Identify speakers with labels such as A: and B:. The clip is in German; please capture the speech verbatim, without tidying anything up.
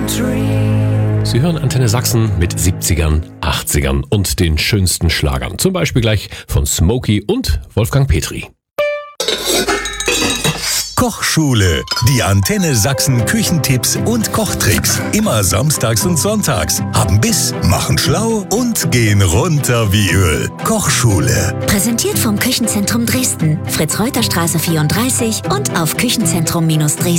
A: Sie hören Antenne Sachsen mit siebzigern, achtzigern und den schönsten Schlagern. Zum Beispiel gleich von Smokey und Wolfgang Petri.
B: Kochschule. Die Antenne Sachsen Küchentipps und Kochtricks. Immer samstags und sonntags. Haben Biss, machen schlau und gehen runter wie Öl. Kochschule.
C: Präsentiert vom Küchenzentrum Dresden. Fritz-Reuter-Straße vierunddreißig und auf küchenzentrum Dresden.